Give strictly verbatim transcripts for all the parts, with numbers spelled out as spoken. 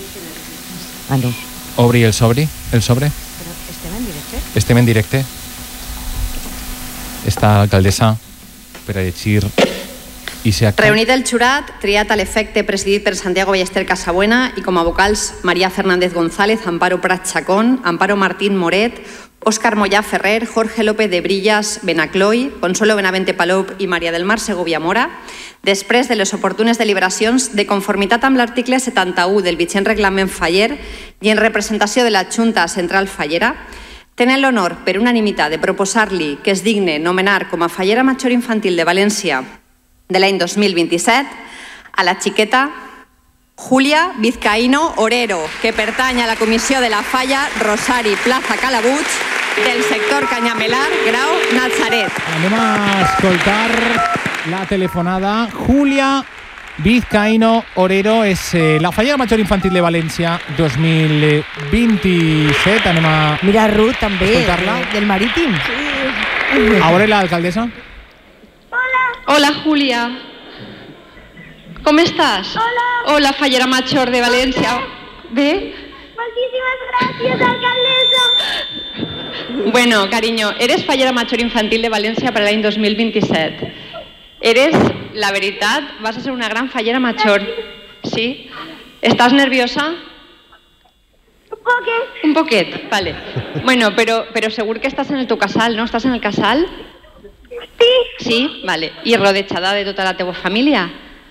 Ah, no. Obri el sobre, el sobre. Però estem en directe? Estem en directe. Està l'alcaldessa per a llegir i ser acte. Reunit el jurat, triat a l'efecte presidit per Santiago Ballester Casabuena i com a vocals María Fernández González, Amparo Prat Chacón, Amparo Martín Moret, Óscar Mollà Ferrer, Jorge López de Brillas Benacloi, Consuelo Benavente Palop i Maria del Mar Segovia Mora, després de les oportunes deliberacions de conformitat amb l'article setanta-u del vigent reglament faller i en representació de la Junta Central Fallera, tenen l'honor per unanimitat de proposar-li que es digne nomenar com a fallera major infantil de València de l'any dos mil vint-i-set a la xiqueta Julia Vizcaíno Orero, que pertany a la comissió de la Falla Rosari Plaza Calabuig del sector Canyamelar, Grau Nazaret. Anem a escoltar la telefonada. Julia Vizcaíno Orero és eh, la fallera major infantil de València dos mil vint-i-set. Anem a Mira, Ruth, també, escoltar-la. eh, del Marítim. Sí. A veure l'alcaldessa. Hola, Julia. ¿Cómo estás? Hola. Hola, fallera major de Valencia. ¿Ve? Muchísimas gracias, alcaldesa. Bueno, cariño, eres fallera major infantil de Valencia para el año dos mil veintisiete. Eres, la veritat, vas a ser una gran fallera major. ¿Sí? ¿Estás nerviosa? Un poquet. Un poquet, vale. Bueno, pero, pero seguro que estás en el tu casal, ¿no? ¿Estás en el casal? Sí. Sí? Vale. I rodejada de tota la teva família?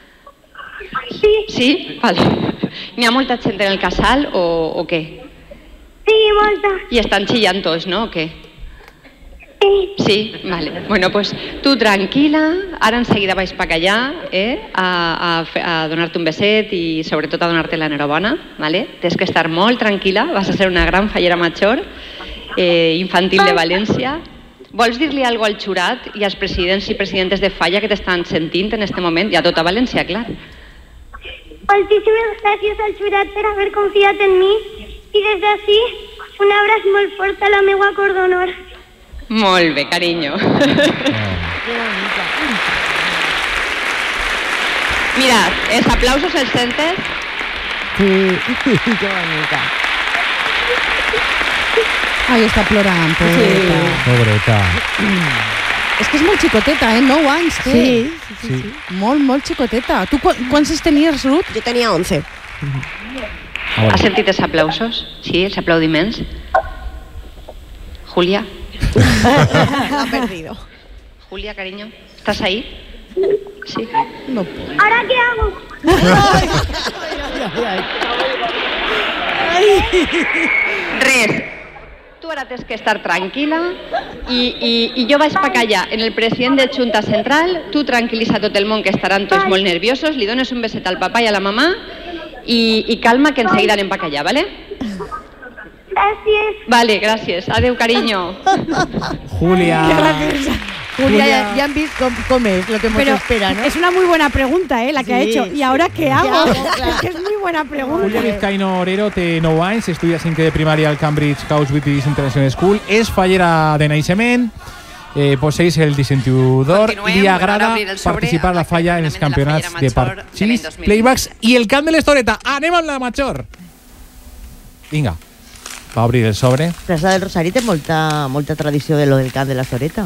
Sí. Sí? Vale. N'hi ha molta gent en el casal o, o què? Sí, molta. I estan xillant tots, no? O què? Sí. Sí? Vale. Bueno, pues tu tranquil·la, ara en seguida vaig pa allà, eh? A, a, fe- a donar-te un beset i sobretot a donar-te l'enhorabona, vale? Tens que estar molt tranquil·la, vas a ser una gran fallera major eh, infantil de València. Vols dir-li alguna cosa al jurat i als presidents i presidentes de Falla que t'estan sentint en este moment i a tota València, clar? Muchísimas gracias al jurat per haver confiat en mi i des d'ací un abraç molt fort a la meua cor d'honor. Molt bé, carinyo. Mirad, els aplausos els sentes? Sí, qué bonita. Ai, està plorant, pobreta. Pobreta. És que és molt xicoteta, eh? nou anys té. Sí, sí, sí, Sí. sí. Molt, molt xicoteta. Tu qu quants anys tenies, Ruth? Yo tenía once. A veure. Has sentit els aplausos? Sí, els aplaudiments? Julia? Lo ha perdido. Julia, cariño, ¿estás ahí? Sí. No. ¿Ahora qué hago? Res. Tu ara tens que estar tranquil·la i, i, i jo vaig pa callar en el president de Junta Central, tu tranquil·litza tot el món que estaran tots molt nerviosos, li dones un beset al papà i a la mamà i, i calma que enseguida anem pa callar, ¿vale? Gràcies. Vale, gràcies. Adeu, carinyo. Julia. Julia, ya, ya han visto cómo, cómo es lo que nos Pero espera, ¿no? es una muy buena pregunta, ¿eh? La que Sí, ha hecho. ¿Y sí. ahora qué ¿Qué hago? hago? Claro. Es que es muy buena pregunta. Julia Vizcaíno Orero té nou anys, estudia cinquè de primària al Cambridge House British International School, és fallera de naixement, eh, posseix el distintiu d'or Continuem, i li per agrada obrir el sobre participar a la amb falla en els el nomenament de la campionats de fallera major de l'any parxís, dos mil playbacks i el cant de l'estoreta. Anem amb la major. Vinga, va obrir el sobre. Plaça del Rosari té molta, molta tradició de lo del cant de la Soreta.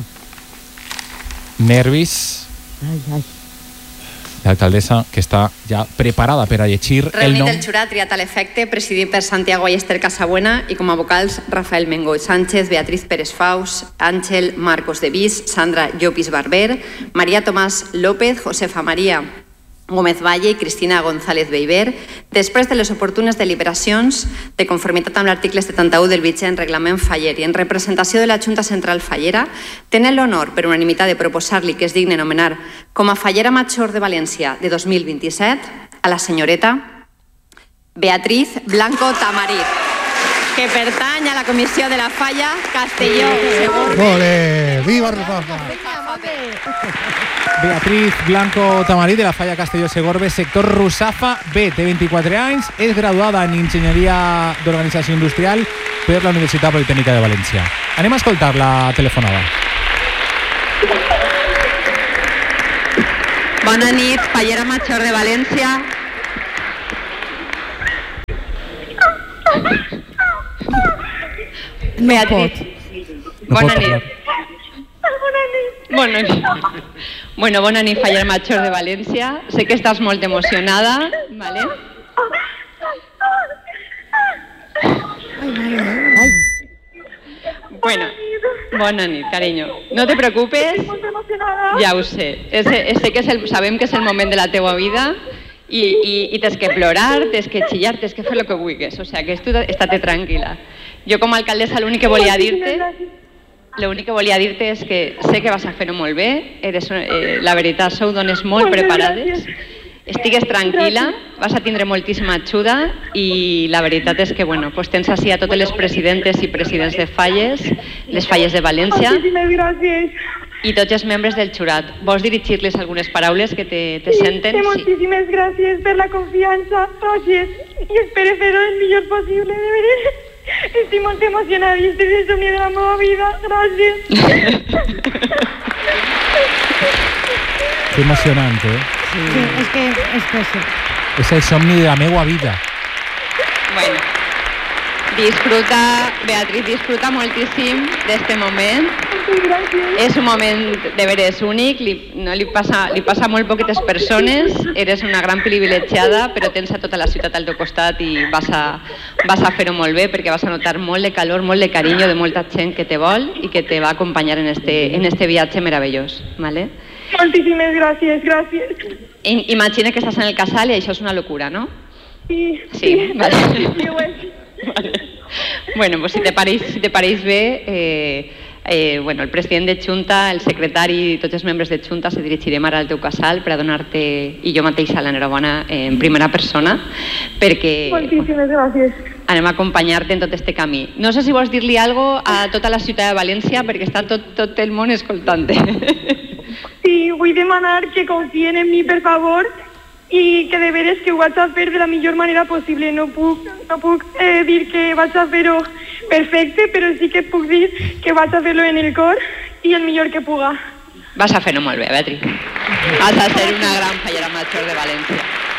Nervis. Ai, ai. L'alcaldessa, que està ja preparada per a llegir el Reunit nom. el jurat triat a l'efecte, presidit per Santiago Ballester Casabuena i com a vocals Rafael Mengoy Sánchez, Beatriz Pérez Faus, Àngel Marcos de Vis, Sandra Llopis Barber, María Tomás López, Josefa María Gómez Valle i Cristina González Beiber, després de les oportunes deliberacions de conformitat amb l'article setanta-u del vigent reglament faller i en representació de la Junta Central Fallera, tenen l'honor per unanimitat de proposar-li que es digne nomenar com a fallera major de València de dos mil vint-i-set a la senyoreta Beatriz Blanco Tamarit, que pertany a la comissió de la Falla Castelló Segorbe. ¡Ole! ¡Viva Ruzafa! Beatriz Blanco Tamarit, de la Falla Castelló Segorbe, sector Rusafa B, té vint-i-quatre anys, és graduada en Enginyeria d'Organització Industrial per la Universitat Politècnica de València. Anem a escoltar la telefonada. Bona nit, fallera major de València. No Beatriz. No Bona pot nit. parlar. Bona nit. Bueno, bona nit, Faller Major de València. Sé que estàs molt emocionada, ¿vale? Bueno, bona nit, cariño. No te preocupes. Ja ho sé. Ese, sé que és el, sabem que és el moment de la teua vida i, i, i tens que plorar, tens que xillar, tens que fer el que vulguis. O sea, que tu estate tranquil·la. Jo com a alcaldessa l'únic que volia dir-te l'únic que volia dir-te és que sé que vas a fer-ho molt bé, eres, eh, la veritat, sou dones molt preparades, estigues tranquil·la, vas a tindre moltíssima ajuda i la veritat és que, bueno, pues tens així a totes les presidentes i presidents de Falles, les Falles de València i tots els membres del jurat. Vols dirigir-les algunes paraules que te, te senten? Sí, moltíssimes gràcies per la confiança, gràcies, i espero fer-ho el millor possible, de veres. Estic molt emocionada i estic el somni de la meva vida. Gràcies. Que emocionant, eh? Sí, és que és que sí. És el somni de la meva vida. Bueno, disfruta, Beatriz, disfruta moltíssim d'este moment. És un moment de veres únic, li, no, li, passa, li passa a molt poquetes persones, eres una gran privilegiada, però tens a tota la ciutat al teu costat i vas a, vas a fer-ho molt bé perquè vas a notar molt de calor, molt de carinyo de molta gent que te vol i que te va acompanyar en este, en este viatge meravellós. ¿Vale? Moltíssimes gràcies, gràcies. I, imagina que estàs en el casal i això és una locura, ¿no? Sí, sí. sí. Vale. Sí, Vale. Bueno, pues si te pareix, si te pareix bé, eh, eh, bueno, el president de Junta, el secretari i tots els membres de Junta se dirigirem ara al teu casal per a donar-te, i jo mateixa, l'enhorabona en primera persona, perquè moltíssimes gràcies. Anem a acompanyar-te en tot este camí. No sé si vols dir-li alguna cosa a tota la ciutat de València, perquè està tot, tot el món escoltant-te. Sí, vull demanar que confien en mi, per favor, i que de veres que ho vaig a fer de la millor manera possible. No puc, no puc eh, dir que vaig a fer-ho perfecte, però sí que puc dir que vaig a fer-lo en el cor i el millor que puga. Vas a fer-ho molt bé, Beatriz. Vas a ser una gran Fallera Major de València.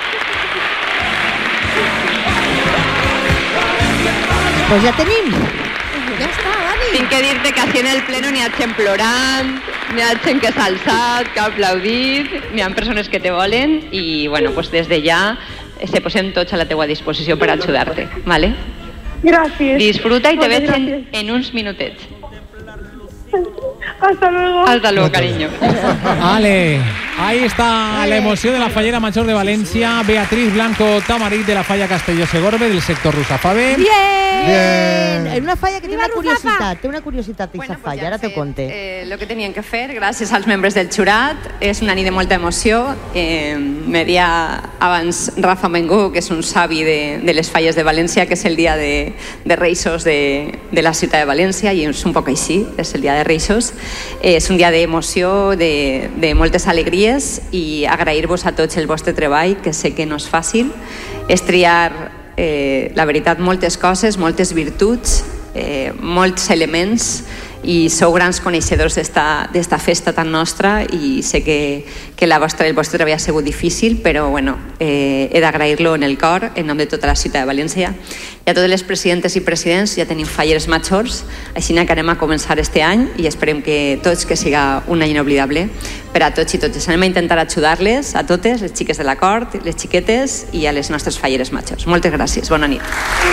Pues ja tenim. Ja està, Dani. Tinc que dir-te que així en el pleno n'hi ha gent plorant, n'hi ha gent que s'ha alçat, que ha aplaudit, n'hi ha persones que te volen i, bueno, pues des de ja se posem tots a la teua disposició per ajudar-te, ¿vale? Gràcies. Disfruta i te Moltes veig en, gràcies. en uns minutets. Hasta luego. Hasta luego, cariño. Ale, ahí está la emoción de la Fallera Major de Valencia, Beatriz Blanco Tamarit de la Falla Castelló-Segorbe del sector Rusafa B. Bien. Bien. En una falla que té Viva una Rusafa. curiositat, té una curiositat aquesta Bueno, pues falla, ja ara han te fet, conte. Eh, lo que tenien que fer, gràcies als membres del jurat. És una nit de molta emoció. Eh, me dia abans Rafa Mengú, que és un savi de, de les falles de València, que és el dia de, de Reixos de, de la ciutat de València, i és un poc així, és el dia de Reixos. Eh, és un dia d'emoció, de, de moltes alegries, i agrair-vos a tots el vostre treball, que sé que no és fàcil. És triar, eh, la veritat, moltes coses, moltes virtuts, eh, molts elements, i sou grans coneixedors d'esta festa tan nostra, i sé que, que la vostra, el vostre treball ha sigut difícil, però bueno, eh, he d'agrair-lo en el cor, en nom de tota la ciutat de València. I a totes les presidentes i presidents ja tenim falleres majors, així que anem a començar este any i esperem que tots que siga un any inoblidable per a tots i totes. Anem a intentar ajudar-les a totes, les xiques de la cort, les xiquetes i a les nostres falleres majors. Moltes gràcies, bona nit.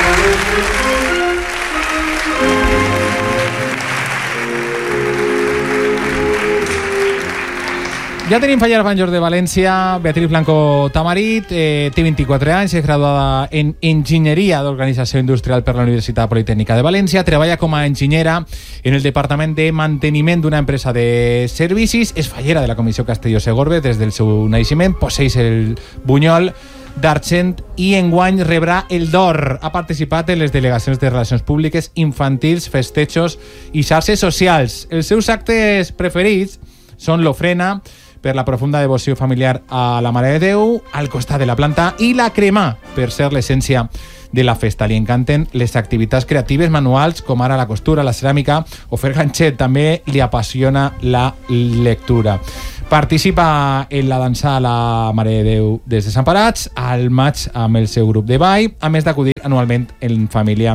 Ja tenim Fallera Major de València, Beatriz Blanco Tamarit, eh, té vint-i-quatre anys, és graduada en Enginyeria d'Organització Industrial per la Universitat Politècnica de València, treballa com a enginyera en el Departament de Manteniment d'una empresa de servicis, és fallera de la Comissió Castelló-Segorbe des del seu naixement, posseix el bunyol d'argent i enguany rebrà el d'or. Ha participat en les delegacions de relacions públiques, infantils, festejos i xarxes socials. Els seus actes preferits són l'ofrena, per la profunda devoció familiar a la Mare de Déu, al costat de la planta, i la crema, per ser l'essència de la festa. Li encanten les activitats creatives manuals, com ara la costura, la ceràmica o fer ganxet. També li apassiona la lectura. Participa en la dansa a la Mare de Déu des Desemparats, al maig amb el seu grup de ball, a més d'acudir anualment en família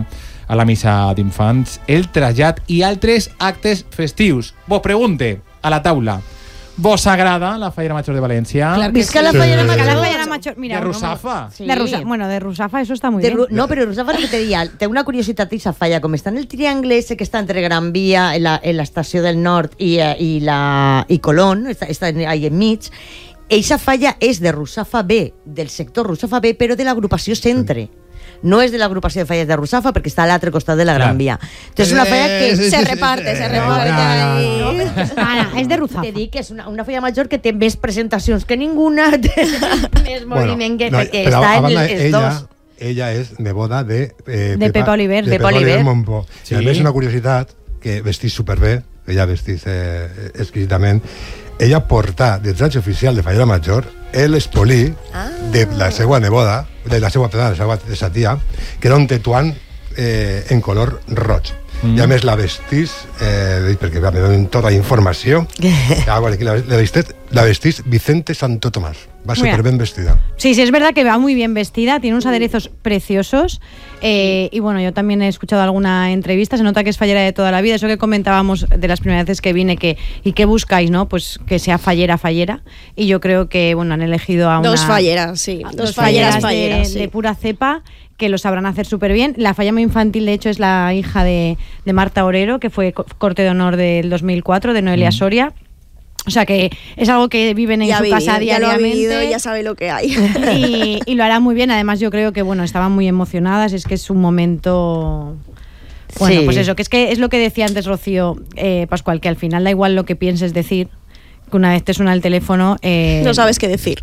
a la missa d'infants, el trasllat i altres actes festius. Vos pregunte a la taula. ¿Vos agrada la Fallera Major de Valencia? Claro que Visca sí. la Fallera Major. La Fallera Major. Mira, de Rusafa. Sí. De Rusa, bueno, de Rusafa eso está muy de bien. Ru no, pero Rusafa lo que te diga, té una curiositat esa falla, com està en el triangle ese que està entre Gran Via, en la, en l'estació del nord i, i, la, i Colón, està, està ahí enmig, eixa falla és de Rusafa B, del sector Rusafa B, però de l'agrupació Centre. No és de l'agrupació de falles de Rusafa perquè està a l'altre costat de la Gran Via. Entonces, és una falla que eh, se reparte, se reparte. No, no, no. Ah, és de Rusafa. Te dic que és una, una falla major que té més presentacions que ninguna, té més moviment que, no, que però està a banda, en els ella, dos. Ella és neboda de, eh, de Pepa Oliver. De Pepa Oliver Montpó. Sí. I a més una curiositat, que vestís superbé, ella vestís eh, exquisitament, ella portà de traje oficial de Fallera Major l'espolí ah. de la seva neboda, de la seva, perdó, de la seva de sa tia, que era un tetuán eh, en color roig. Mm. I a més la vestís, eh, perquè me donen tota la informació, ah, bueno, aquí la, la, vestís, la vestís Vicente Santo Tomás. Va súper bien vestida. Sí, sí, es verdad que va muy bien vestida, tiene unos aderezos preciosos eh, y bueno, yo también he escuchado alguna entrevista, se nota que es fallera de toda la vida, eso que comentábamos de las primeras veces que vine, que ¿y qué buscáis, no? Pues que sea fallera, fallera, y yo creo que, bueno, han elegido a una... Dos falleras, sí, dos, dos falleras, falleras, falleras de, sí. de pura cepa, que lo sabrán hacer súper bien. La falla muy infantil, de hecho, es la hija de, de Marta Orero, que fue corte de honor del dos mil cuatro, de Noelia mm. Soria. O sea que es algo que viven en ya su vivido, casa diariamente. Ya lo ha vivido, ya sabe lo que hay. Y, y lo hará muy bien. Además, yo creo que bueno, estaban muy emocionadas. Es que es un momento... Bueno, sí. Pues eso, que es que es lo que decía antes Rocío eh, Pascual, que al final da igual lo que pienses decir, que una vez te suena el teléfono... Eh... No sabes qué decir.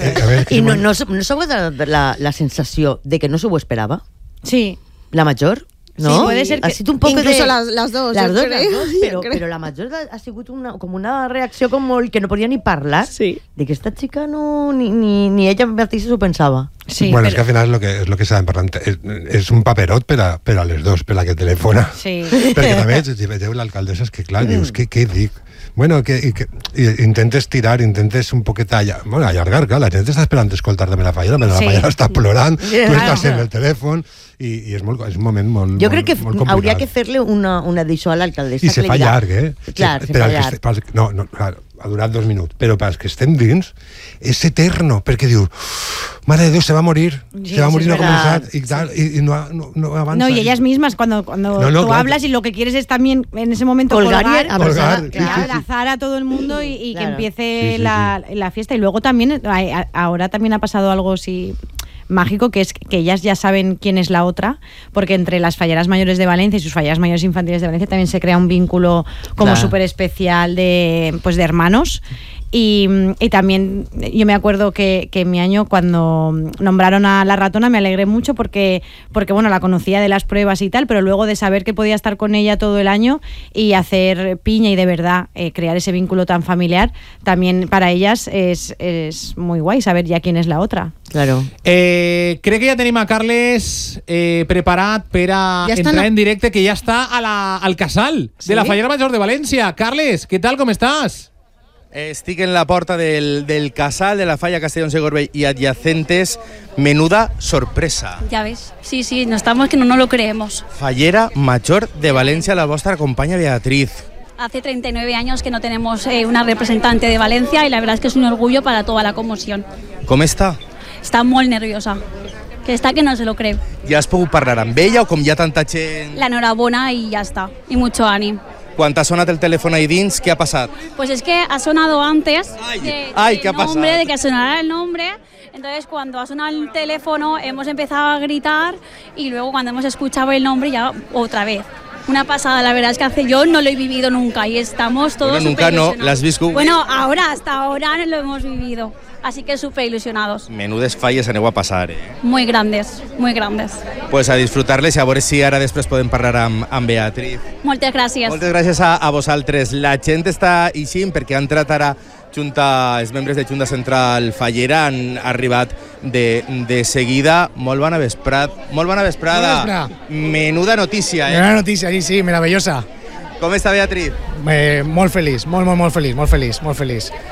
I no, no, no s'ho la, la, la sensació de que no s'ho esperava? Sí. La major? ¿No? Sí, puede ser que... Ha sido un poco incluso de... las, las dos, las dos, creo. las dos pero, pero la major ha sigut una, com una reacció com el que no podia ni parlar, sí. de que esta chica no, ni, ni, ni ella mateixa s'ho pensava. Sí, bueno, però... és que al final és lo que, és lo que s'ha parlat, és, és un paperot per a, per a les dos, per a la que telefona. Sí. Perquè també, si veieu l'alcaldessa, és que clar, dius, què, què dic? Bueno, que, i, que i intentes tirar, intentes un poquet allà, bueno, allargar, clar, la gent està esperant escoltar també la fallera, però sí. La fallera està plorant, sí, tu estàs en el telèfon, i, i és, molt, és un moment molt, jo crec que molt complicat. Hauria que fer-li una, una d'això a l'alcaldessa. I se fa llarg, eh? Clar, se, se fa llarg. Que, no, no, clar, ha durat dos minuts, però pels que estem dins és eterno, perquè diu Madre de Dios, se va a morir, sí, se va a morir, no ha comenzado, y, tal, y, y no, no, no avanza. No, y ellas mismas, cuando, cuando no, no, tú claro. hablas y lo que quieres es también en ese momento colgar, colgar, abrazar, colgar, y sí, sí, abrazar a todo el mundo y, y claro. que empiece sí, sí, la, sí. la fiesta. Y luego también, ahora también ha pasado algo sí mágico, que es que ellas ya saben quién es la otra, porque entre las falleras mayores de Valencia y sus falleras mayores infantiles de Valencia también se crea un vínculo como claro. súper especial de, pues de hermanos. Y, y también yo me acuerdo que, que en mi año cuando nombraron a la ratona me alegré mucho porque, porque bueno, la conocía de las pruebas y tal, pero luego de saber que podía estar con ella todo el año y hacer piña y de verdad eh, crear ese vínculo tan familiar, también para ellas es, es muy guay saber ya quién es la otra. Claro. Eh, crec que ja tenim a Carles eh, preparat per a ja entrar en directe, que ja està a la, al casal ¿Sí? de la Fallera Major de València. Carles, què tal, com estàs? Estic en la porta del, del casal de la Falla Castellón-Segorbe y adyacentes. Menuda sorpresa. Ya ves, sí, sí, no estamos que no nos lo creemos. Fallera Major de Valencia, la vostra compañera Beatriz. Hace treinta y nueve años que no tenemos eh, una representante de Valencia y la verdad es que es un orgullo para toda la conmoción. ¿Cómo está? Está muy nerviosa, que está que no se lo cree. Ja has pogut parlar amb ella o com hi ha tanta gent? La enhorabona y ya está, y mucho ánimo. Quan t'ha sonat el teléfono ahí dins, ¿qué ha pasado? Pues es que ha sonado antes ay, de, ay, de ¿qué ha nombre, pasado? de que sonara el nombre. Entonces cuando ha sonado el teléfono hemos empezado a gritar y luego cuando hemos escuchado el nombre ya otra vez. Una pasada, la verdad es que hace yo no lo he vivido nunca y estamos todos bueno, nunca no, las visco. Bueno, ahora, hasta ahora lo hemos vivido, así que súper ilusionados. Menudes falles aneu a passar, eh? Muy grandes, muy grandes. Pues a disfrutar-les i a veure si ara després podem parlar amb, amb Beatriz. Moltes gràcies. Moltes gràcies a, a vosaltres. La gent està eixint perquè han entrat ara junta, els membres de Junta Central Fallera han arribat de, de seguida. Molt bona vesprat, molt bona vesprada. Bona Menuda notícia, eh? Menuda notícia, sí, sí, meravellosa. Com està Beatriz? Eh, molt feliç, molt, molt, molt feliç, molt feliç, molt feliç.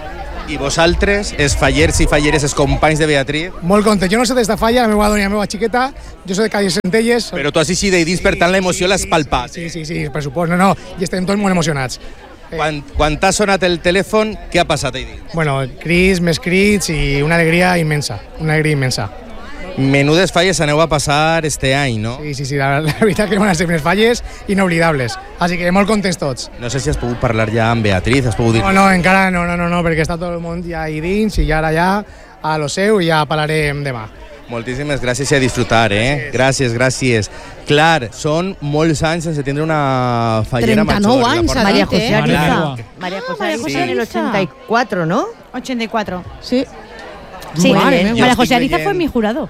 I vosaltres, els fallers i falleres, els companys de Beatriz? Molt content. Jo no sé des de Falla, la meva dona i la meva xiqueta, jo soc de Calle Centelles. Però tu has així de dins, per tant l'emoció l'has palpat. Sí, sí, sí, per supost, no, no, i estem tots molt emocionats. Quan, quan t'ha sonat el telèfon, què ha passat ahí dins? Bueno, crits, més crits i una alegria immensa, una alegria immensa. Menudes falles aneu a passar este any, no? Sí, sí, sí, la, la veritat que van a ser unes falles inoblidables, així que molt contents tots. No sé si has pogut parlar ja amb Beatriz, has pogut dir... No, no, encara no, no, no, no, perquè està tot el món ja ahí dins i ja ara ja a lo seu i ja parlarem demà. Moltíssimes gràcies i a disfrutar, eh? Gràcies, gràcies. Clar, són molts anys sense tindre una fallera major. trenta-nou anys, ha María dit, José eh? Ariza. María José María Ariza José en el Ariza. ochenta y cuatro, ¿no? ochenta y cuatro. Sí. Sí, Madre mía. María José estic Ariza veient- fue mi jurado.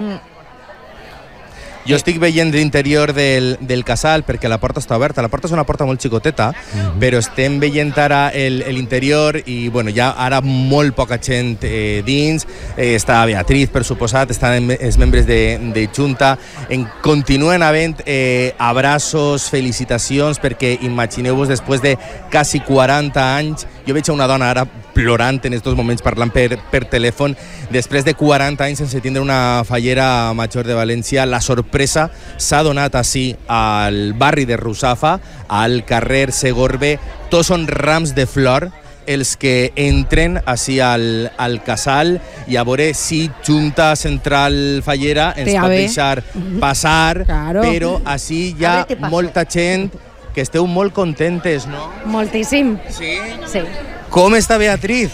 Jo estic veient l'interior del, del casal perquè la porta està oberta. La porta és una porta molt xicoteta, mm-hmm. però estem veient ara el- l'interior i bueno, ja ara molt poca gent eh, dins. Eh, està Beatriz, per suposat, estan els membres de, de Junta. En, continuen havent eh, abraços, felicitacions, perquè imagineu-vos, després de quasi quaranta anys, jo veig una dona ara plorant en aquests moments, parlant per, per telèfon, després de quaranta anys sense tindre una fallera major de València. La sorpresa s'ha donat així al barri de Russafa, al carrer Segorbe. Tots són rams de flor els que entren així al, al casal, i a veure si Junta Central Fallera ens Té a pot bé. deixar passar, Claro. però així hi A ha ver, te paso. molta gent que esteu molt contentes, no? Moltíssim. Sí? Sí. Com està Beatriz?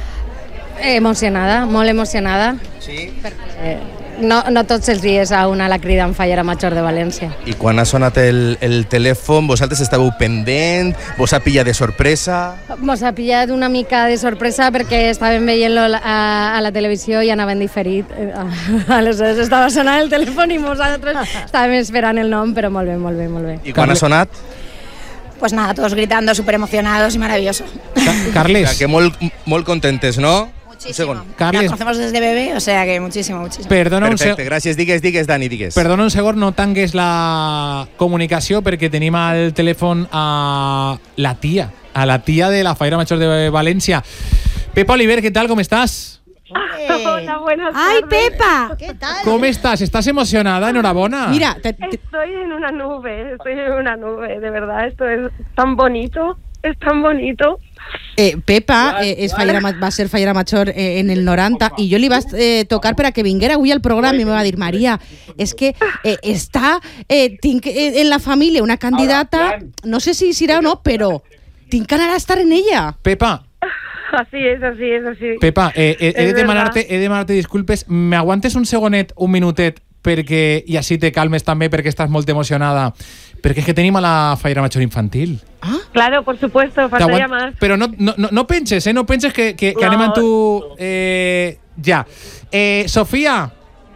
Emocionada, molt emocionada. Sí. Eh, no, no tots els dies a una la crida en Fallera Major de València. I quan ha sonat el, el telèfon, vosaltres estàveu pendent? Vos ha pillat de sorpresa? Mos ha pillat una mica de sorpresa perquè estàvem veient-lo a, a la televisió i anaven diferit. Eh, Aleshores estava sonant el telèfon i nosaltres estàvem esperant el nom, però molt bé, molt bé, molt bé. I quan ha sonat? Pues nada, todos gritando, súper emocionados y maravilloso. Carles. Que molt, molt contentes, no? Muchísimo. Un segon. Carles. La conocemos desde bebé, o sea que muchísimo, muchísimo. Perdona un Perfecte, seg- gràcies. Digues, digues, Dani, digues. Perdona un segon, no tangues la comunicació perquè tenim al telèfon a la tia, a la tia de la Fallera Major de València. Pepa Oliver, ¿qué tal? ¿Cómo estás? Hola, buenas ¡Ay, tardes. Pepa! ¿Qué tal? ¿Cómo estás? ¿Estás emocionada? Enhorabuena. Mira, te- te- Estoy en una nube, estoy en una nube, de verdad, esto es tan bonito, es tan bonito. eh, Pepa eh, és fallera, ma- va ser fallera major eh, en el noranta i jo li vaig eh, tocar per a que vinguera avui al programa i me va dir, Maria, és que eh, està, eh, tinc eh, en la família una candidata, no sé si serà o no, però tinc que anar a estar en ella. Pepa, Así es, así es, así. Pepa, eh, eh, he, Es de verdad. demanarte, he de demanarte disculpes. Me aguantes un segonet, un minutet, perquè, i així te calmes també perquè estàs molt emocionada, perquè és que tenim a la Fallera Major infantil. Claro, por supuesto, faltaría T'aguant- más. Però no, no, no, no penses, eh? No penses que, que, que No. anem amb tu eh, ja. Eh, Sofia,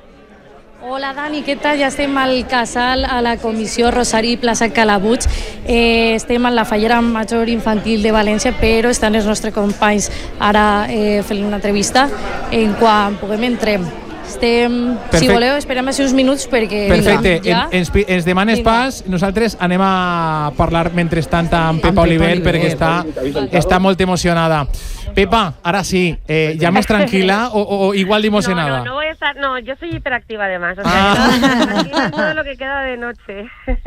Hola Dani, què tal? Ja estem al casal, a la comissió Rosari Plaça Calabuig. Eh, estem a la Fallera Major Infantil de València, però estan els nostres companys ara eh, fent una entrevista. En quan puguem entrem. Estem, Perfecte. si voleu, esperem així uns minuts perquè... perfecte. Ja. En, ens, pi- ens demanes Vinga. pas, nosaltres anem a parlar mentrestant amb Pepa Pepa Oliver, Oliver. perquè està, està molt emocionada. Pepa, ara sí, eh, ja més tranquil·la o, o, o igual No, d'emocionada? no, no voy a estar, no, yo soy hiperactiva además, o sea, Ah. que tranquila todo lo que queda de noche.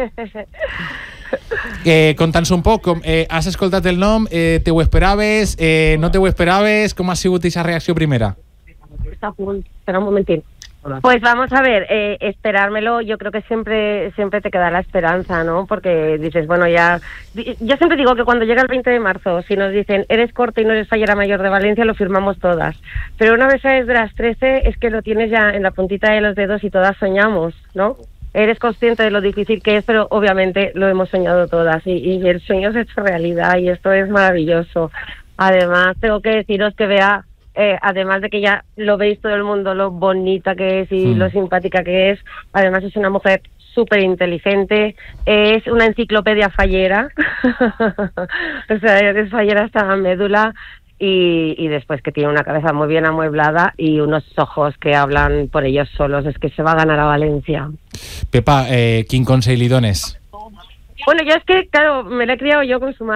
Eh, Conta'ns un poc, com, eh, has escoltat el nom, eh, te ho esperaves, eh, no te ho esperaves, com ha sigut aquesta reacció primera? Está full. Espera un momentín. Pues vamos a ver, eh, esperármelo, yo creo que siempre siempre te queda la esperanza, ¿no? Porque dices, bueno, ya... di- Yo siempre digo que cuando llega el veinte de marzo, si nos dicen, eres corta y no eres Fallera Mayor de Valencia, lo firmamos todas. Pero una vez sales de las trece, es que lo tienes ya en la puntita de los dedos y todas soñamos, ¿no? Eres consciente de lo difícil que es, pero obviamente lo hemos soñado todas y, y el sueño se ha hecho realidad y esto es maravilloso. Además, tengo que deciros que vea... Eh, además de que ya lo veis todo el mundo, lo bonita que es y Mm. lo simpática que es, además es una mujer súper inteligente, es una enciclopedia fallera, o sea, es fallera hasta la médula y, y después que tiene una cabeza muy bien amueblada y unos ojos que hablan por ellos solos, es que se va a ganar a Valencia. Pepa, eh, quin consell li dones? Bueno, yo es que, claro, me la he criado yo con su madre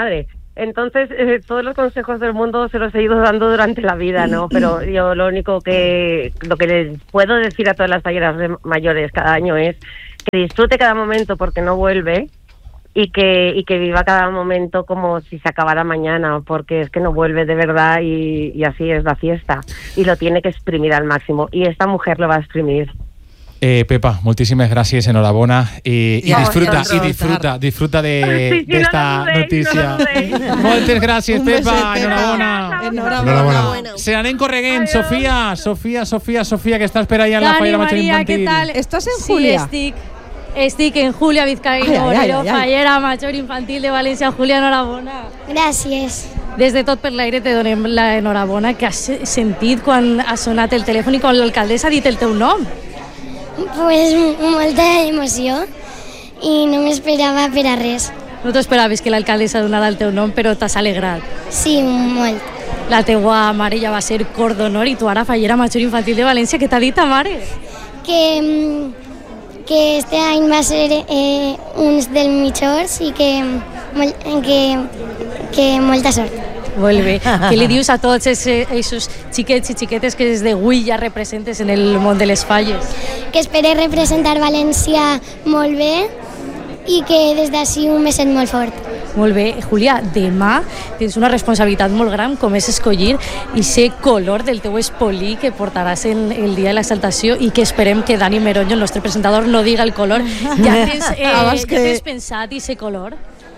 Entonces, eh, todos los consejos del mundo se los he ido dando durante la vida, ¿no? Pero yo lo único que, lo que les puedo decir a todas las falleras mayores cada año es que disfrute cada momento porque no vuelve y que, y que viva cada momento como si se acabara mañana, porque es que no vuelve de verdad y, y así es la fiesta. Y lo tiene que exprimir al máximo. Y esta mujer lo va a exprimir. Eh, Pepa, moltíssimes gràcies, enhorabona i, i No, disfruta, no, no, i disfruta, disfruta de Sí, sí, d'esta no lo dudéis, notícia. no lo dudéis. Moltes gràcies, Un Pepa, beset, enhorabona. Enhorabona. Se n'anem corregent, Sofia, Sofia, Sofia, Sofia, que estàs per allà en la Dani, Fallera Major María, Infantil. ¿qué tal? ¿Estás en Sí, Julia? estic, estic en Julia Vizcaíno, Ay, ay, ay, Olero, ay, ay. Fallera Major Infantil de València. Julia, enhorabona. Gràcies. Des de tot per l'aire te donem la enhorabona. Que has sentit quan ha sonat el telèfon i quan l'alcaldessa ha dit el teu nom? Pues molta emoció i no m'esperava per a res. No t'esperaves que l'alcaldessa donara el teu nom, però t'has alegrat. Sí, molt. La teua mare ja va ser cor d'honor i tu ara Fallera Major Infantil de València. Què t'ha dit ta mare? Que, mm, que este any va ser eh, uns dels millors i que, mol- que, que molta sort. Molt bé. Què li dius a tots aquests xiquets i xiquetes que des d'avui ja representes en el món de les falles? Que espere representar València molt bé i que des d'ací un beset molt fort. Molt bé. Julia, demà tens una responsabilitat molt gran com és escollir i ser color del teu espolí que portaràs en el dia de l'exaltació i que esperem que Dani Meronjo, el nostre presentador, no diga el color. Ja tens, eh, Abans ja que- tens pensat i ser color?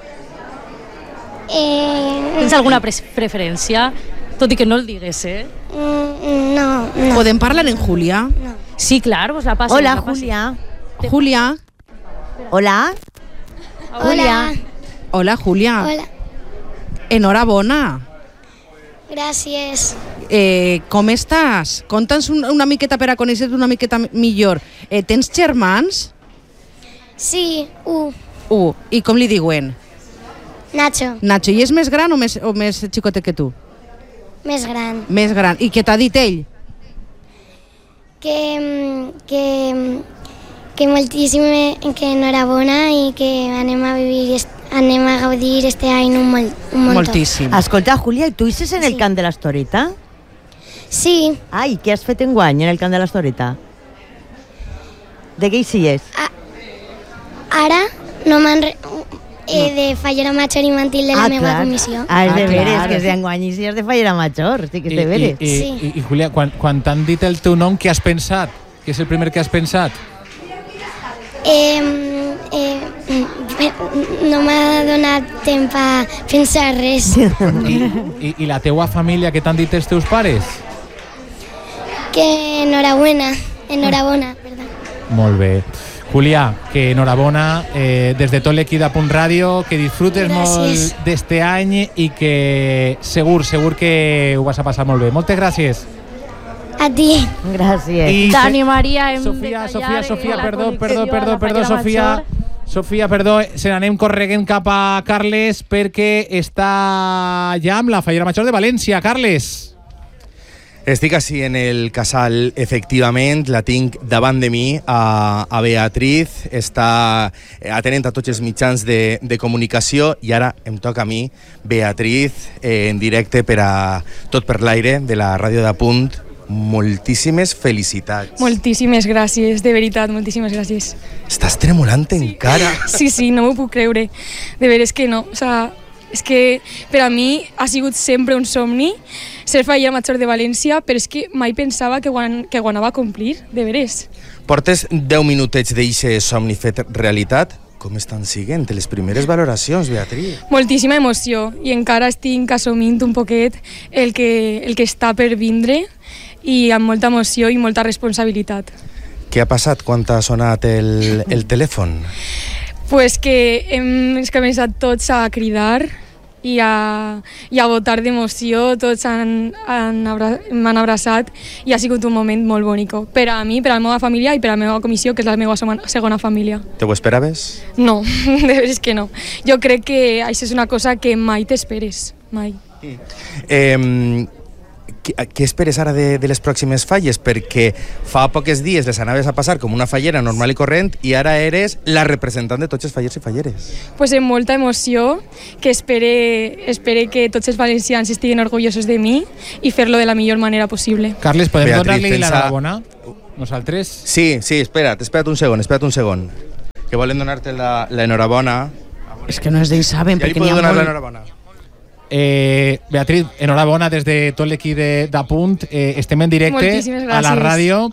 Eh, Tens alguna pre preferència? Tot i que no el digues, eh? mm, no, no. ¿Podem parlar en Julia? Sí, clar, vos la passo. Hola, la passo. Julia. Julia. Hola. Hola. Hola, Julia. Hola. Enhorabona. Gràcies. Eh, com estàs? Conta'ns un, una miqueta per a conèixer-te una miqueta millor. Eh, tens germans? Sí, u. Uh, I com li diuen? Nacho, Nacho, i és més gran o més, o més xicotet que tu? més gran. Més gran. I què t'ha dit ell? Que, mm, que, mm, que moltíssim, que enhorabona i que anem a vivir, est- anem a gaudir este any un, molt, un montó. Moltíssim. Escolta, Julia, i tu hi en el Sí. cant de l'Estoreta? Sí, Ai, què has fet enguany en el cant de l'Estoreta? De què hi sigues? ara no m'han... Re... Eh, de Fallera Major Infantil de la Ah, meva clar. comissió. Ah, és de Ah, veres, clar. que és d'enguany i si és de Fallera Major, sí que és de veres. I, i, Sí. i, i Julia, quan, quan t'han dit el teu nom, què has pensat? Què és el primer que has pensat? Eh, eh, mm, no m'ha donat temps a pensar res. I, i, i la teua família, què t'han dit els teus pares? Que enhorabona, enhorabona, perdó. Molt bé. Julia, que enhorabona eh, des de tot l'equip de Punt Ràdio, que disfrutes Gràcies. molt d'este any i que segur, segur que ho vas a passar molt bé. Moltes gràcies. A ti. Gràcies. I Dani Maria, hem Sofia, de Sofia, callar Sofia, la perdó, connexió perdó, a perdó, la perdó, Fallera Sofia. Major. Sofia, perdó, se n'anem corregent cap a Carles perquè està ja amb la Fallera Major de València. Carles. Estic així en el casal, efectivament, la tinc davant de mi, a, a Beatriz, està atenent a tots els mitjans de, de comunicació i ara em toca a mi, Beatriz, eh, en directe per a Tot per l'aire de la ràdio de Punt. Moltíssimes felicitats. Moltíssimes gràcies, de veritat, moltíssimes gràcies. Estàs tremolant encara. Sí, sí, no m'ho puc creure. De veres que no. O sea, és que per a mi ha sigut sempre un somni ser Fallera Major de València, però és que mai pensava que quan, que quan anava a complir, de veres. Portes deu minutets d'eixe somni fet realitat. Com estan siguent les primeres valoracions, Beatriz? Moltíssima emoció i encara estic assumint un poquet el que, el que està per vindre i amb molta emoció i molta responsabilitat. Què ha passat quan t'ha sonat el, el telèfon? Pues que hem començat tots a cridar i a, i a votar d'emoció, tots han, han abra, m'han abraçat i ha sigut un moment molt bonic per a mi, per a la meva família i per a la meva comissió, que és la meva segona família. Te ho esperaves? No, de veres que no. Jo crec que això és una cosa que mai t'esperes, mai. Eh, què esperes ara de, de les pròximes falles? Perquè fa pocs dies les anaves a passar com una fallera normal i corrent i ara eres la representant de tots els fallers i falleres. Pues amb molta emoció, que espere, espere que tots els valencians estiguin orgullosos de mi i fer-lo de la millor manera possible. Carles, podem Beatriz, donar-li pensa... l'enhorabona? Nosaltres? Sí, sí, espera't, espera't un segon, espera't un segon. Que volen donar-te l'enhorabona. És que no es d'ells saben, ja perquè li n'hi ha puedo donar molt... l'enhorabona. Eh, Beatriz, enhorabona des de tot l'equip de, de Punt. Eh, estem en directe a la ràdio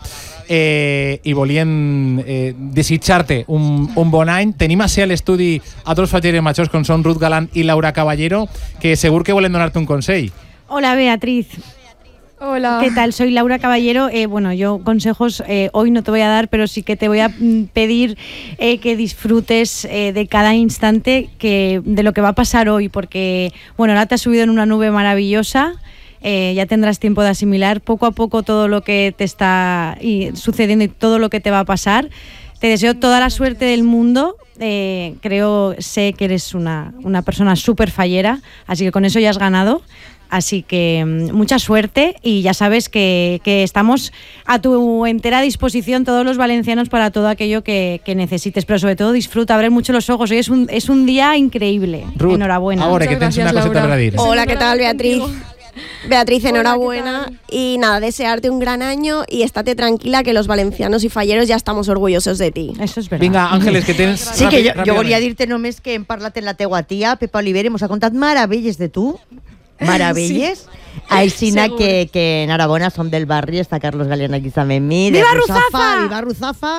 eh, i volíem eh, desitjar-te un, un bon any. Tenim a ser a l'estudi a dos falleres majors com són Ruth Galán i Laura Caballero, que segur que volen donar-te un consell. Hola, Beatriz. Hola. ¿Qué tal? Soy Laura Caballero. Eh, bueno, yo consejos eh, hoy no te voy a dar, pero sí que te voy a pedir eh, que disfrutes eh, de cada instante que, de lo que va a pasar hoy, porque, bueno, ahora te has subido en una nube maravillosa. Eh, ya tendrás tiempo de asimilar poco a poco todo lo que te está y, sucediendo y todo lo que te va a pasar. Te deseo toda la suerte del mundo. Eh, creo, sé que eres una, una persona súper fallera, así que con eso ya has ganado. Así que mucha suerte y ya sabes que, que estamos a tu entera disposición todos los valencianos para todo aquello que, que necesites, pero sobre todo disfruta, abre mucho los ojos. Hoy es un, es un día increíble. Ruth, enhorabuena. Ahora que tienes una cosita para decir. Hola, ¿qué tal, Beatriz? Beatriz, enhorabuena. Y nada, desearte un gran año y estate tranquila que los valencianos y falleros ya estamos orgullosos de ti. Eso es verdad. Vinga, Àngeles, que tens... Sí, que jo, jo volia dir-te només que hem parlat amb la teua tia, Pepa Olivera, mos ha contat meravelles de tu. Meravelles. Sí. Aixina que, que enhorabona, som del barri, està Carlos Galeano aquí també amb mi. Viva Ruzafa! Viva Ruzafa!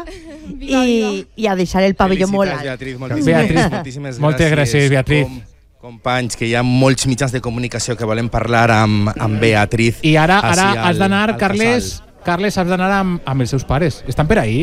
I, i a deixar el pavelló molt alt. Beatriz, moltíssimes, Beatriz, moltíssimes gràcies. moltes gràcies, Beatriz. Com, companys, que hi ha molts mitjans de comunicació que volen parlar amb, amb Beatriz. I ara, ara al, has d'anar, al Carles, casal. Carles, has d'anar amb, amb els seus pares. Estan per ahí?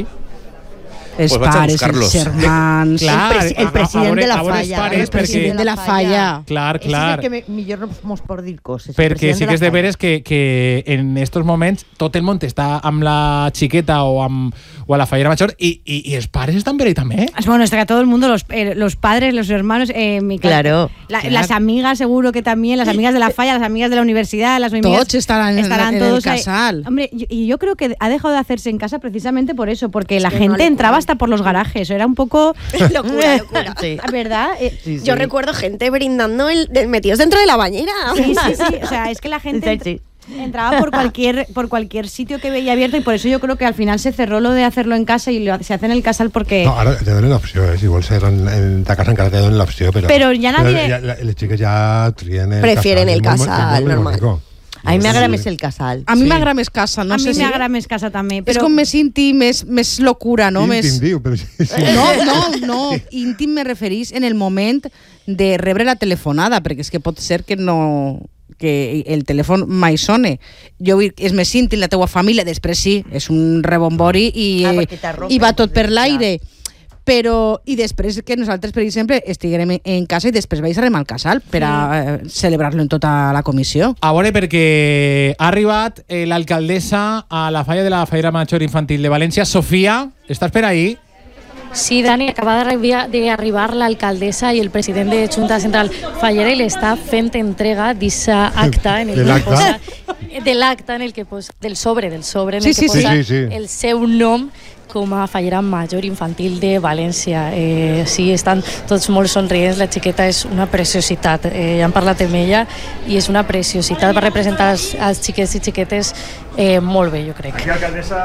Els Pues vaig a pares, els buscar-los. germans... Clar, el, presi el president a, a, a de la a veure els falla. pares, el president perquè- de la falla. Clar, Ese clar. és el que me, millor no mos pot dir coses. el Perquè president sí que és de la falla. veres que, que en estos moments tot el món està amb la xiqueta o, amb, o a la fallera major i, i, i els pares estan per ahí també. Bueno, está todo el mundo, los, eh, los padres, los hermanos, eh, mi Claro. la, Claro. las amigas seguro que también, las amigas de la falla, las amigas de la universidad, las amigas... Tots estarán, estarán en, en todos el ahí. casal. Hombre, y y yo creo que ha dejado de hacerse en casa precisamente por eso, porque la que gente no le entraba ocurre. hasta por los garajes, era un poco... Locura, locura. Sí. ¿Verdad? Eh, Sí, sí. Yo recuerdo gente brindando el, de- metidos dentro de la bañera. Sí, sí, sí. O sea, es que la gente Sí, entra- entraba por cualquier por cualquier sitio que veía abierto y por eso yo creo que al final se cerró lo de hacerlo en casa y lo, se hace en el casal porque... No, ara te donen l'opció, eh? Si vols ser en, en ta casa encara te donen l'opció, però... Però ja nadie- Però ja, la- les xiques ja trien el Prefieren el casal. és molt- casal, és molt normal. bonico. A mi m'agrada més el casal. A mi Sí. m'agrada més casa, no a sé mí si... me agrada més casa també, És però... com més íntim, més, més locura, no? Íntim, Més... diu, però sí, sí. No, no, no. Íntim me referís en el moment de rebre la telefonada, perquè és que pot ser que no que el telèfon mai sone. Jo vull, és més íntim la teua família, després sí, és un rebombori i, Ah, perquè t'arropen, i va tot per clar. l'aire. Però, i després que nosaltres, per exemple, estiguem en casa i després baixarem al casal per a eh, celebrar-lo en tota la comissió. A veure, perquè ha arribat eh, l'alcaldessa a la falla de la Fallera Major Infantil de València. Sofia, estàs per ahí? Sí, Dani, acaba d'arribar de arribar l'alcaldessa i el president de Junta Central Fallera i l'està fent entrega d'aquesta acta en el De que l'acta? posa de l'acta en el que posa del sobre, del sobre en Sí, el que sí, sí. posa Sí, sí, sí. el seu nom com a Fallera Major Infantil de València. Eh, sí, estan tots molt somrients, la xiqueta és una preciositat. Eh, ja hem parlat amb ella i és una preciositat, va representar els, els xiquets i xiquetes eh, molt bé, jo crec. Ese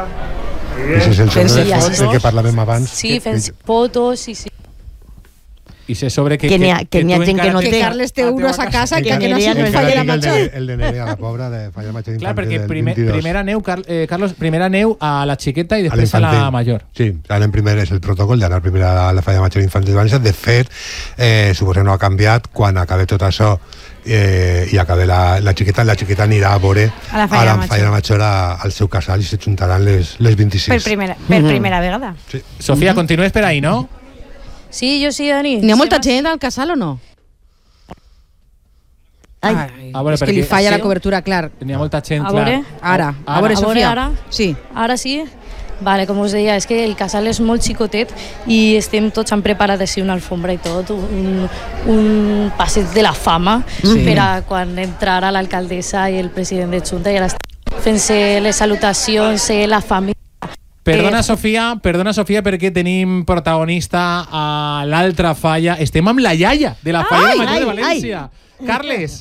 és el Fent-se sobre fotos. del que parlàvem abans. Sí, fent fotos, sí, sí. I sé sobre que... Que n'hi ha- que n'hi ha tu gent que encara- no Que té. Carles té euros a casa i que, Que que no Nerea sigui no és fallera Encara tinc major. el de, el de Nerea, la pobra, de Fallera Major Clar, Infantil perquè del primer, vint-i-dos. primera neu, Car eh, Carlos, primera neu a la xiqueta i A després a, la l'infantil. major. Sí, anem primer, és el protocol d'anar primer a la Falla Major Infantil de València. De fet, eh, suposo no ha canviat. Quan acabe tot això eh, i acabe la, la xiqueta, la xiqueta anirà a veure A la Fallera Major. Fallera Major a, al seu casal i se juntaran les, les vint-i-sis. Per primera, per primera vegada. Sí. Sofia, continues per ahí, no? Sí, jo sí, Dani. N'hi ha molta Sí, gent al casal o no? Ai, Ai, A veure, és que li perquè- falla sí. la cobertura, clar. N'hi ha molta gent, A clar. veure. Ara, a Ara. veure, A veure, Sofia. ara. Sí. Ara sí. Vale, com us deia, és que el casal és molt xicotet i estem tots en preparació, una alfombra i tot, un, un passeig de la fama sí. per a quan entrarà l'alcaldessa i el president de Junta i ara està fent-se les salutacions, la família. Perdona, Sofia, perdona, Sofia, perquè tenim protagonista a l'altra falla. Estem amb la iaia de la falla major de València. Ai. Carles.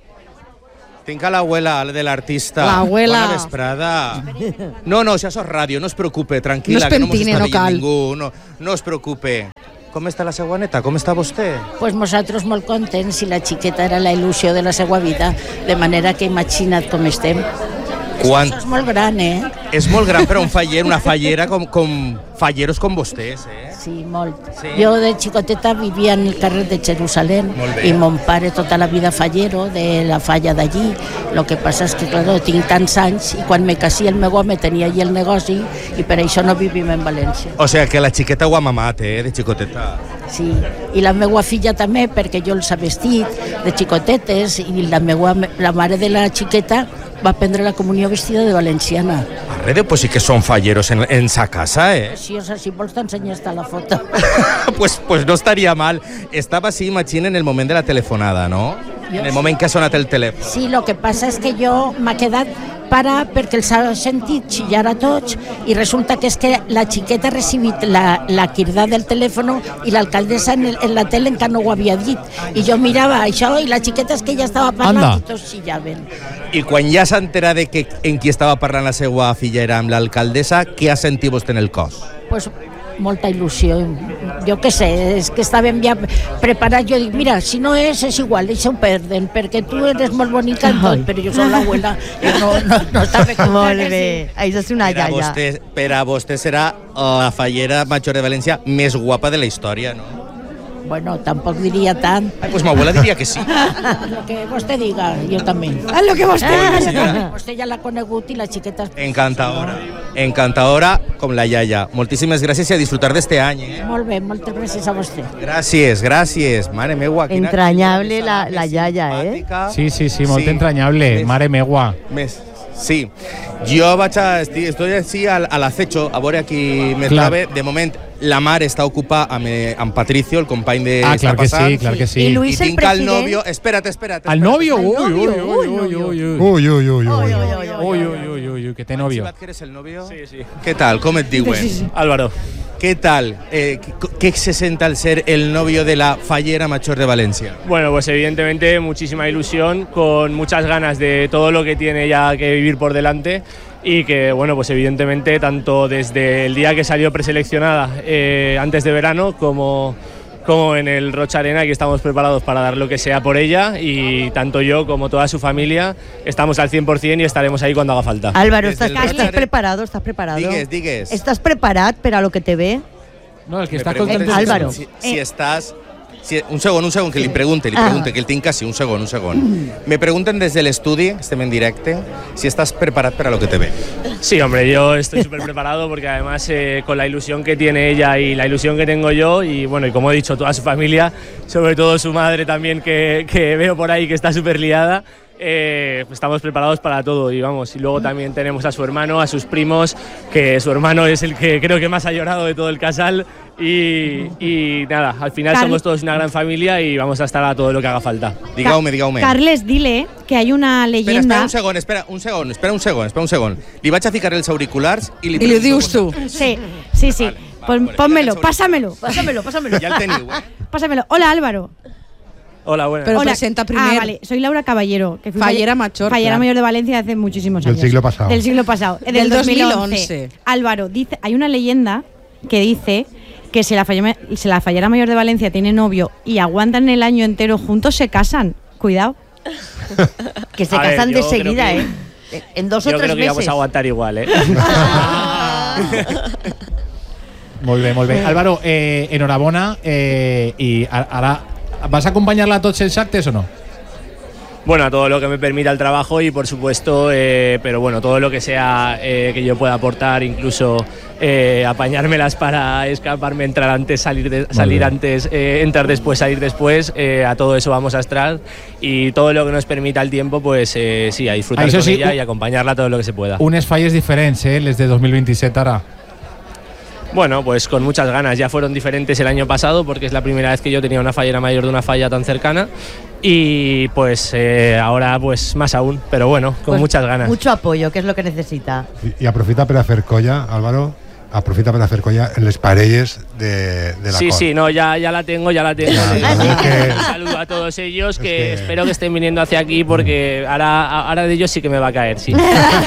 Tinc a l'abuela de l'artista. L'abuela. Bona vesprada. No, no, això és ràdio, no es preocupe, tranquil·la, no es pentine, que no mos està no veient cal. ningú. No, no es preocupe. Com està la seva neta? Com està vostè? Pues nosaltres molt contents i la xiqueta era la il·lusió de la seva vida, de manera que imagina't com estem. Quan... Això és molt gran, eh? És molt gran per a un faller, una fallera com, com falleros com vostès, eh? Sí, molt. Sí. Jo de xicoteta vivia en el carrer de Jerusalem i mon pare tota la vida fallero de la falla d'allí. Lo que passa és que, claro, tinc tants anys i quan me casí el meu home tenia allí el negoci i per això no vivim en València. O sigui que la xiqueta ho ha mamat, eh, de xicoteta. Sí, i la meva filla també, perquè jo els ha vestit de xicotetes i la, meua, la mare de la xiqueta va prendre la comunió vestida de valenciana. Arrede, pues sí que són falleros en, en sa casa, eh? Sí, o sea, si vols t'ensenyar hasta la foto. pues, pues no estaria mal. Estava així, imagina, en el moment de la telefonada, no? Jo en el moment que ha sonat el telèfon. Sí, lo que passa és que jo m'ha quedat para perquè els ha sentit xillar a tots i resulta que és que la xiqueta ha recibit la, la cridada del telèfon i l'alcaldessa en, el, en la tele encara no ho havia dit. I jo mirava això i la xiqueta és que ja estava parlant Anda. I tots xillaven. I quan ja s'ha enterat de que en qui estava parlant la seva filla era amb l'alcaldessa, què ha sentit vostè en el cos? Pues molta il·lusió. Jo què sé, és que estàvem ja preparats. Jo dic, mira, si no és, és igual, deixa-ho perden, perquè tu eres molt bonica en tot, però jo soc l'abuela i no, no, no està bé. Molt bé, això és una iaia. Vostè, per a vostè serà la fallera major de València més guapa de la història, no? Bueno, tampoc diria tant. Ai, pues mi abuela diria que sí. Lo que vostè diga, jo també. Ah, lo que vostè ah, diga. Vostè ja l'ha conegut i la xiqueta... Encantadora. Encantadora com la iaia. Moltíssimes gràcies i a disfrutar d'este any, eh? Molt bé, moltes gràcies a vostè. Gràcies, gràcies. Mare meua. Quina... Entranyable la, la iaia, eh? Sí, sí, sí, molt sí. entranyable. Més, mare meua. Més. Sí. Jo vaig a... Estic, estoy així al, al acecho, a veure qui me trobe. De moment, la mare està ocupada amb, amb Patricio, el company de... Ah, clar que sí, clar que sí. I Luis, I tinc el president... al novio... Espera't, espera't. Al novio? Uy, uy, uy, uy, uy, uy. Uy, uy, uy, uy. Uy, uy, uy, uy, que té novio. que eres el novio? Sí, sí. ¿Qué tal? ¿Cómo et diuen? Sí, sí. Álvaro. ¿Qué tal? Eh, ¿Qué se siente al ser el novio de la fallera mayor de Valencia? Bueno, pues evidentemente muchísima ilusión, con muchas ganas de todo lo que tiene ya que vivir por delante y que, bueno, pues evidentemente tanto desde el día que salió preseleccionada eh, antes de verano como, como en el Rocha Arena, aquí estamos preparados para dar lo que sea por ella y tanto yo como toda su familia estamos al cien por cien y estaremos ahí cuando haga falta. Álvaro, ¿estás, ¿estás preparado? ¿Estás preparado? Digues, digues. ¿Estás preparado para lo que te ve? No, el que Me está preguntes contento. Álvaro. Si, si estás... Si, un segon, un segon, que li pregunte, li pregunte, ah. que el tinc quasi, un segon, un segon. Me pregunten desde el estudi, estem en directe, si estás preparat para lo que te ve. Sí, hombre, yo estoy súper preparado porque además eh, con la ilusión que tiene ella y la ilusión que tengo yo y bueno, y como he dicho, toda su familia, sobre todo su madre también que, que veo por ahí que está súper liada, Eh, estamos preparados para todo y vamos, y luego también tenemos a su hermano, a sus primos, que su hermano es el que creo que más ha llorado de todo el casal y, y nada, al final Car somos todos una gran familia y vamos a estar a todo lo que haga falta. Digaume, digaume. Carles, dile que hay una Espera, leyenda... espera un segon, espera un segon, espera un segon, espera un segon. Li vaig a ficar els auriculars i li... I li dius tu. Sí, sí, sí. Vale, Pon- vale, pónmelo, ja pásamelo. Pásamelo, pásamelo. Ja el teniu, eh? Pásamelo. Hola, Álvaro. Hola, buenas. Pero Hola. presenta Ah, primero. vale. Soy Laura Caballero. Que fui Fallera mayor, Fallera claro. mayor de Valencia hace muchísimos Del años. siglo pasado. Del siglo pasado. eh, Del Del dos mil once. dos mil once. Álvaro, dice, hay una leyenda que dice que si la, fallera, si la Fallera mayor de Valencia tiene novio y aguantan el año entero juntos, se casan. Cuidado. Que se A ver, casan yo de creo seguida, que- ¿eh? En dos o Yo tres creo que meses. vamos a aguantar igual, ¿eh? Molt bé, molt bé. Álvaro, eh, enhorabona. Eh, I a- ara, ¿vas a acompanyar-la a tots els actes o no? Bueno, a todo lo que me permita el trabajo y por supuesto, eh, pero bueno, todo lo que sea eh, que yo pueda aportar, incluso eh, apañármelas para escaparme, entrar antes, salir, de- salir bien. antes, eh, entrar después, salir después, eh, a todo eso vamos a estar y todo lo que nos permita el tiempo, pues eh, sí, a disfrutar Això con sí, ella u- y acompañarla todo lo que se pueda. Unes falles diferents, eh? Les de dos mil vint-i-set ara. Bueno, pues con muchas ganas. Ya fueron diferentes el año pasado porque es la primera vez que yo tenía una fallera mayor de una falla tan cercana y pues eh, ahora pues más aún, pero bueno, con pues muchas ganas. Mucho apoyo, que es lo que necesita. I, i aprofita per a fer colla, Álvaro, aprofita per a fer colla en les parelles de, de la Sí, col. sí, no, ya, ya la tengo, ya la tengo. Ya, Le- es que- Un saludo a todos ellos, que, que- espero que estén viniendo hacia aquí porque ahora, ahora de ellos sí que me va a caer, sí.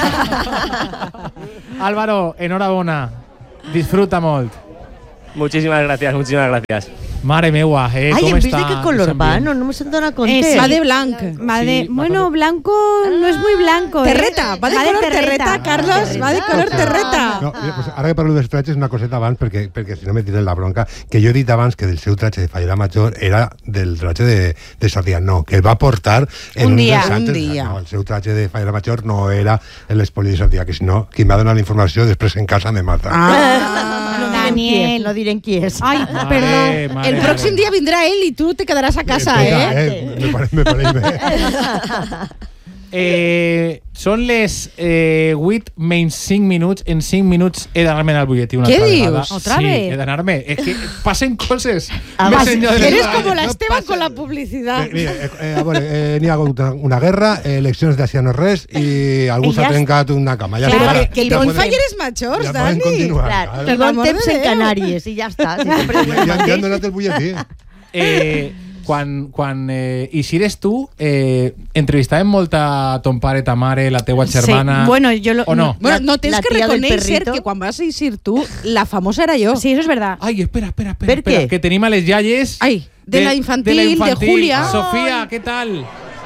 Álvaro, enhorabona. Disfruta molt. Muchísimas gracias, muchísimas gracias. Mare meua, eh, Ay, com en vez està de qué color ese va, ambient? no, no me se dona cuenta. Eh, sí. Va de blanc. Va de, Sí, bueno, blanco no es muy blanco. ¿eh? Terreta, va de color terreta, Carlos, va de color terreta. No, mira, pues ara que parlo dels tratges, una coseta abans, perquè, perquè si no me tiren la bronca, que jo he dit abans que del seu tratge de fallera major era del tratge de, de Sardià. No, que el va portar en Un un, dia, dels un altres. dia. No, el seu tratge de fallera major no era l'espoli de Sardià, que si no, qui m'ha donat la informació després en casa me mata. No direm qui és, Daniel. no direm qui és. Ay, Mare, perdón. mare, El mare. próximo día vendrá él y tú te quedarás a casa, Espera, ¿eh? eh, me pareix me pareix bé. Eh, són les eh, vuit menys cinc minuts. En cinc minuts he d'anar-me al butlletí una Què altra dius? vegada. ¿Otra sí, vez? he d'anar-me. Es que passen coses. Ah, més vas- enllà de les Eres hores. como la No Esteban passa. con la publicidad. Eh, mira, eh, eh, a veure, eh, n'hi ha hagut una, una guerra, eh, eleccions d'Àsia no res i algú I s'ha ja trencat una cama. Ja Pero està. que, que Ja no podem- falleres majors, ja Dani. podem continuar. Clar, Claro. i Per bon l'amor temps de en Déu. Canàries i ja està. Si sempre diuen el Ja, ja han mateix. donat el butlletí. Eh, quan quan eh, eixires tu, eh, entrevistàvem molt a ton pare, ta mare, la teua germana... Sí, bueno, yo lo- ¿O no? Bueno, La- no tienes la que tía del reconocer perrito. que cuando vas a ir tú, la famosa era yo. Sí, eso es verdad. Ai, espera, espera, espera, Per espera què? que tenim a les iaies... Ai, de la infantil, de Julia. Sofía, què tal?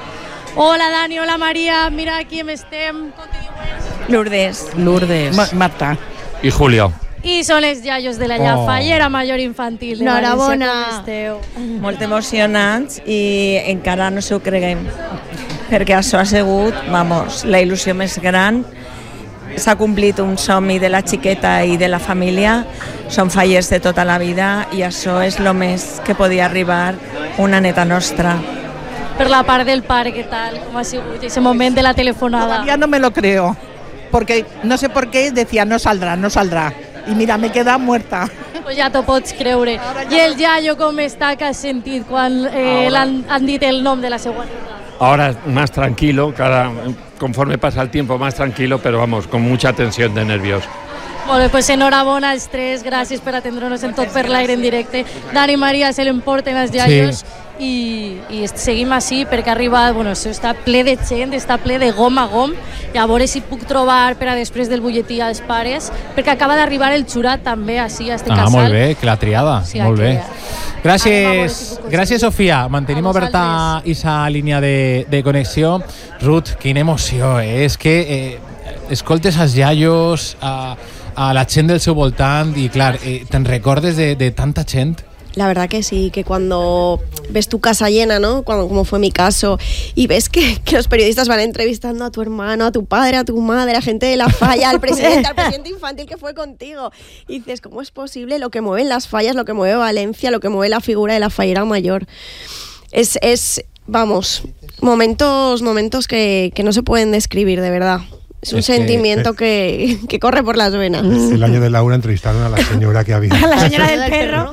Hola Dani, hola María, mira aquí em estem. Lourdes. Lourdes. Ma- Marta. Y Julio. I són els iaios de la ja Oh. fallera major infantil de Enhorabona. València. Com esteu? Molt emocionats i encara no s'ho creguem. Perquè això ha sigut, vamos, la il·lusió més gran. S'ha complit un somni de la xiqueta i de la família. Són fallers de tota la vida i això és el més que podia arribar una neta nostra. Per la part del pare, què tal? Com ha sigut ese moment de la telefonada? Todavía no me lo creo, porque no sé por qué decía no saldrá, no saldrá. Y mira, me queda muerta. Pues ja t'ho pots creure. I el iaio com està, que has sentit quan eh, Ahora- l'han han dit el nom de la segona? Ahora más tranquilo, cada, conforme pasa el tiempo más tranquilo, pero vamos, con mucha tensión de nervios. Molt bé, pues enhorabona als tres, gràcies per atendre'ns en tot per l'aire en directe. Dani i Maria se l'emporten els iaios i, i seguim així perquè ha arribat, bueno, això està ple de gent, està ple de gom a gom, i a veure si puc trobar per a després del butlletí als pares, perquè acaba d'arribar el xurat també així a este Ah, casal. molt bé, que la triada. Sí, molt que- bé. Gràcies, gràcies Sofia. Mantenim oberta aquesta línia de, de connexió. Ruth, quina emoció, eh? És que eh, escoltes els iaios, a, a la gent del seu voltant i, clar, eh, te'n recordes de, de tanta gent? La verdad que sí, que cuando ves tu casa llena, ¿no? Cuando, como fue mi caso, y ves que, que los periodistas van entrevistando a tu hermano, a tu padre, a tu madre, a gente de la falla, al presidente, al presidente infantil que fue contigo. Y dices, ¿cómo es posible lo que mueven las fallas, lo que mueve Valencia, lo que mueve la figura de la fallera mayor? Es, es vamos, momentos, momentos que, que no se pueden describir, de verdad. Es un Es que- sentimiento que, que corre por las venas. El año de Laura entrevistaron a la señora que había. A la señora del perro.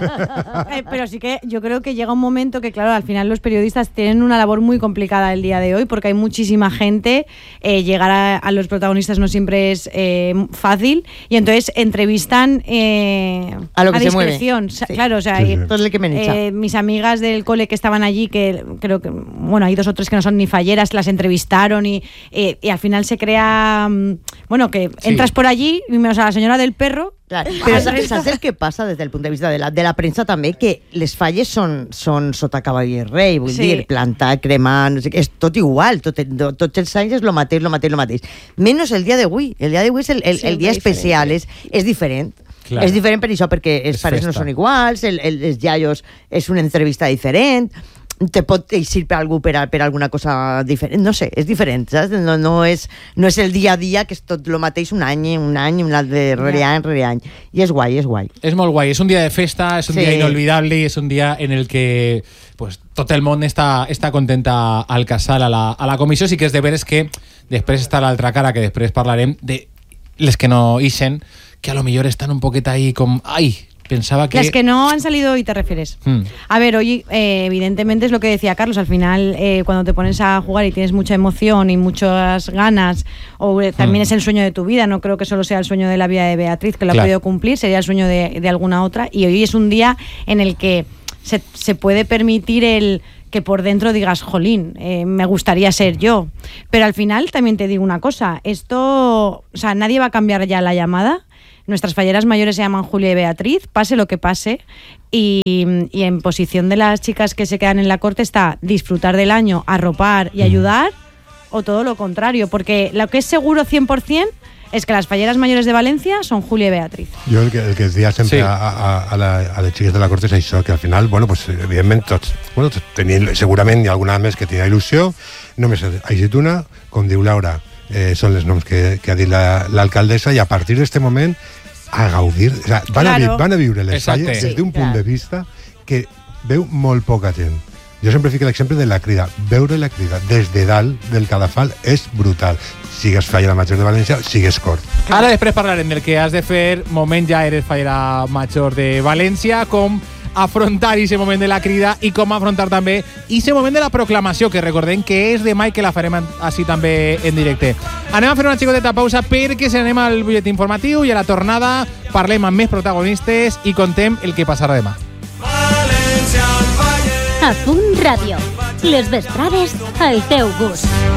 Eh, pero sí que yo creo que llega un momento que, claro, al final los periodistas tienen una labor muy complicada el día de hoy porque hay muchísima gente. Eh, llegar a, a los protagonistas no siempre es eh, fácil y entonces entrevistan eh, A lo que se mueve. discreción. Sa- Sí. Claro, o sea, Sí, sí. y- Todo el que me echa. eh, mis amigas del cole que estaban allí, que creo que, bueno, hay dos o tres que no son ni falleras, las entrevistaron y, eh, y al final se crea, mm, bueno, que Sí. entras por allí, y menos a la señora del perro. Clar, però saps, saps el que passa des del punt de vista de la, de la premsa també? Que les falles són, són sota cavall i rei, vull Sí. dir, plantar, cremar, no sé què, és tot igual, tot, tot, tots els anys és el mateix, el mateix, el mateix. Menys el dia d'avui. El dia d'avui és el, el, Sí, el dia és diferent. especial, és, és diferent. Clar. És diferent per això, perquè els És pares no festa. són iguals, el, el, els iaios és una entrevista diferent, te pot eixir per algú per, a, per alguna cosa diferent, no sé, és diferent, saps? No, no, és, no és el dia a dia que és tot el mateix un any, un any, un altre rere any, rere any. I és guai, és guai. És molt guai, és un dia de festa, és un Sí. dia inolvidable i és un dia en el que pues, tot el món està, està contenta al casal, a la, a la comissió. Sí que és de veres que després està l'altra cara, que després parlarem de les que no ixen, que a lo mejor están un poquito ahí con... ¡Ay! Pensaba que... Las que no han salido hoy te refieres. Hmm. A ver, hoy eh, evidentemente es lo que decía Carlos, al final eh, cuando te pones a jugar y tienes mucha emoción y muchas ganas, o eh, también Hmm. es el sueño de tu vida, no creo que solo sea el sueño de la vida de Beatriz, que lo Claro. ha podido cumplir, sería el sueño de, de alguna otra, y hoy es un día en el que se, se puede permitir el que por dentro digas, jolín, eh, me gustaría ser yo. Pero al final también te digo una cosa, esto, o sea, nadie va a cambiar ya la llamada. Nuestras falleras mayores se llaman Julia y Beatriz, pase lo que pase, y, y en posición de las chicas que se quedan en la corte está disfrutar del año, arropar y ayudar, o todo lo contrario, porque lo que es seguro cien por ciento es que las falleras mayores de Valencia son Julia y Beatriz. Jo el que, el que decía sempre Sí. a, a, a, la, a les xiques de la cort és això, que al final, bueno, pues, evidentment tots, bueno, tots tenien, segurament hi ha alguna més que tenia il·lusió, només ha sigut una, com diu Laura, eh, són les noms que, que ha dit la- l'alcaldessa, la, i a partir d'aquest moment a gaudir, o sea, van, a, vi, Claro. van a viure les Exacte. falles des Sí, d'un punt clar. de vista que veu molt poca gent. Jo sempre fico l'exemple de la crida. Veure la crida des de dalt del cadafal és brutal. Sigues fallera major de València, sigues cort. Ara després parlarem del que has de fer, moment ja eres fallera major de València, com afrontar aquest moment de la crida i com afrontar també aquest moment de la proclamació, que recordem que és demà i que la farem així també en directe. Anem a fer una xicoteta pausa perquè se n'anem al butlletí informatiu i a la tornada parlem amb més protagonistes i contem el que passarà demà. A Punt Ràdio. Les vesprades al teu gust.